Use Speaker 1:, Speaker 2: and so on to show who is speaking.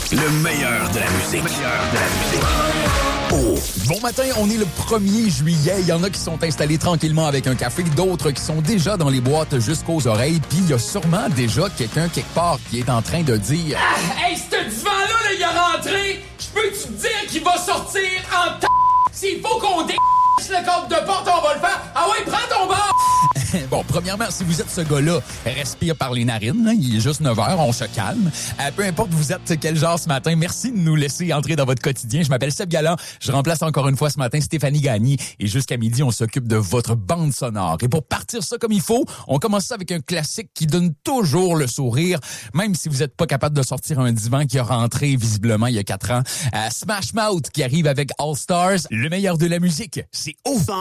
Speaker 1: Le meilleur de la musique. Oh.
Speaker 2: Bon matin, on est le 1er juillet. Il y en a qui sont installés tranquillement avec un café, d'autres qui sont déjà dans les boîtes jusqu'aux oreilles. Puis il y a sûrement déjà quelqu'un quelque part qui est en train de dire
Speaker 3: « Hey, ce divan-là, il est rentré! Je peux-tu te dire qu'il va sortir en t***? S'il faut qu'on le cadre de porte, on va le faire! Ah ouais, prends ton bar! »
Speaker 2: Bon, premièrement, si vous êtes ce gars-là, respire par les narines. Là. Il est juste 9h, on se calme. Peu importe vous êtes quel genre ce matin, merci de nous laisser entrer dans votre quotidien. Je m'appelle Seb Galland. Je remplace encore une fois ce matin Stéphanie Gagné. Et jusqu'à midi, on s'occupe de votre bande sonore. Et pour partir ça comme il faut, on commence ça avec un classique qui donne toujours le sourire, même si vous n'êtes pas capable de sortir un divan qui a rentré visiblement il y a 4 ans. Smash Mouth qui arrive avec All Stars. Le meilleur de la musique, c'est